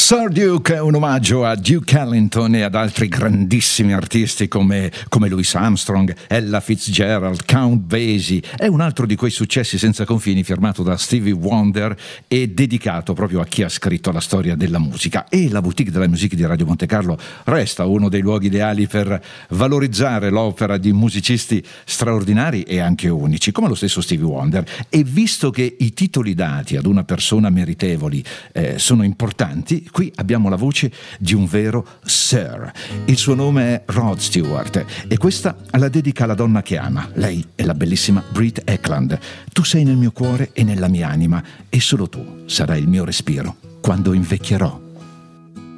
Sir Duke è un omaggio a Duke Ellington e ad altri grandissimi artisti come Louis Armstrong, Ella Fitzgerald, Count Basie. È un altro di quei successi senza confini firmato da Stevie Wonder e dedicato proprio a chi ha scritto la storia della musica. E la Boutique de la Musique di Radio Monte Carlo resta uno dei luoghi ideali per valorizzare l'opera di musicisti straordinari e anche unici, come lo stesso Stevie Wonder. E visto che i titoli dati ad una persona meritevoli sono importanti, qui abbiamo la voce di un vero Sir. Il suo nome è Rod Stewart e questa la dedica alla donna che ama. Lei è la bellissima Britt Ekland. Tu sei nel mio cuore e nella mia anima e solo tu sarai il mio respiro quando invecchierò.